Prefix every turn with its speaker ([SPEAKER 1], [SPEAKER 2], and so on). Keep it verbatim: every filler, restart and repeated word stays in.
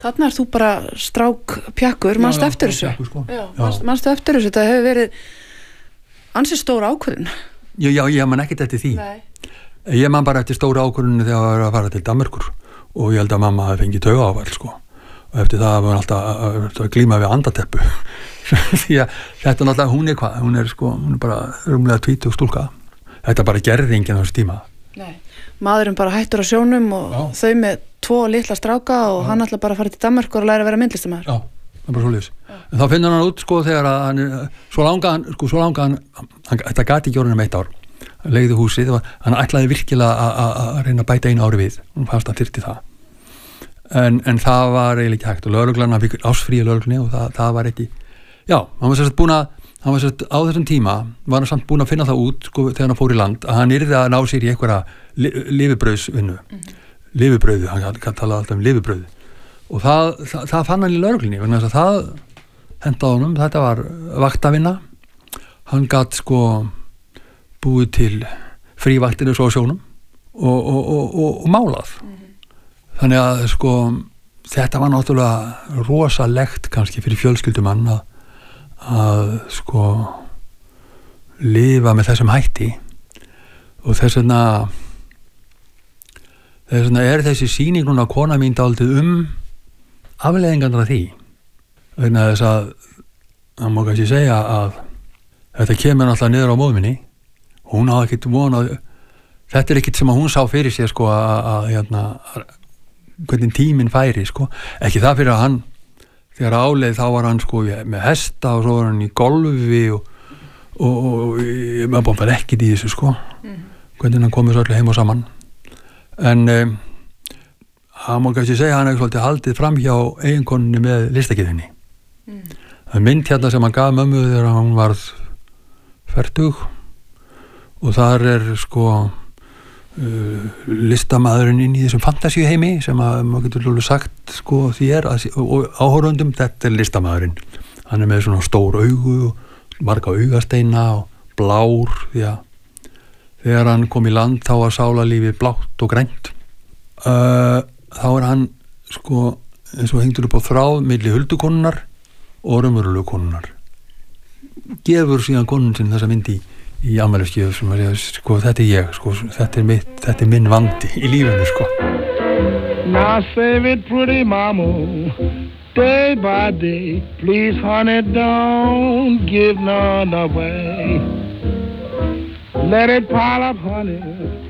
[SPEAKER 1] Þarna er þú bara strák pjakkur, manstu eftir þessu?
[SPEAKER 2] Pjakkur, sko.
[SPEAKER 1] Já, manstu, manstu eftir þessu, þetta hefur verið ansi stór ákvörðun.
[SPEAKER 2] Já, já, ég man ekkert eftir því.
[SPEAKER 1] Nei.
[SPEAKER 2] Ég man bara eftir stóra ákvörðunni þegar ég var að fara til Danmerkur og ég held að mamma hafi fengið taugaáfall, sko. Og eftir það var alltaf að, að glíma við andateppu. Því að þetta náttúrulega, hún er hvað? Hún er sko, hún er bara rúmlega tvítug stúlka. Þetta bara gerði enginn á þessu tíma.
[SPEAKER 1] Nei. Maðurinn bara hættur á sjónum og já. Þau með tvo litla stráka og já. Hann ætla bara að fara til Danmerkur og læra að vera myndlistamæður.
[SPEAKER 2] Já, það er bara svo liðs. En þá finnur hann út sko þegar að hann, svo langa hann, sko svo langa hann, hann þetta gati ekki orðin um eitt ár. Hann leigði húsið og hann ætlaði virkilega að reyna að bæta einu ári við. Hann fannst hann þyrfti það. En, en það var eiginlega ekki hægt og lögreglan, hann fikk ásfríi lögreglunni og það, það var ekki, já, hann var sérst búin að hann var sérst á þessum tíma var hann samt búin að finna það út sko þegar hann fór í land að hann yrði að ná sér í einhverja li, lifibrauðsvinnu mm-hmm. lifibrauðu, hann talaði alltaf um lifibrauðu og það, það, það fann hann í lögreglunni vegna þess að það hendaði honum, þetta var vaktavinna hann gat sko búið til frívaktinu svo á sjónum og, og, og, og, og málað mm-hmm. þannig að sko þetta var náttúrulega rosalegt kannski fyrir fjölskyldumann að að sko lifa með þessum hætti og þess vegna þess vegna er þessi sýning núna kona mín dálítið um afleiðingarnar af því vegna þess að það má kannski segja að þetta kemur náttúrulega niður á móður minni hún hafði ekkert vonað þetta er ekkert sem að hún sá fyrir sér sko að hérna hvernig tíminn færi sko ekki það fyrir að hann þegar áleið þá var hann sko með hesta og svo var hann í golfi og, og, og maður búin bara ekkert í þessu sko mm. hvernig hann komið svo allir heim og saman en um, hann má kannski segja hann hefði svolítið haldið fram hjá eiginkonunni með listakiðinni mm. það er mynd hérna sem hann gaf mömmu þegar hann varð fertug og þar er sko Uh, listamaðurinn inn í þessum fantasíuheimi sem að maður getur lúlega sagt sko því er að, og áhorfendum þetta er listamaðurinn hann er með svona stór augu og marga augasteina og blár því að þegar hann kom í land þá var sálarlífið blátt og grænt uh, þá er hann sko eins og hengtur upp á þráð milli huldukonunnar og raunverulegu konunnar gefur síðan konun sinn þessa myndi í í afmælisgjöf sem að sko þetta er ég sko þetta er mitt þetta er minn vandi í lífinu sko
[SPEAKER 3] Now save it pretty mama day by day please honey don't give none away let it pile up honey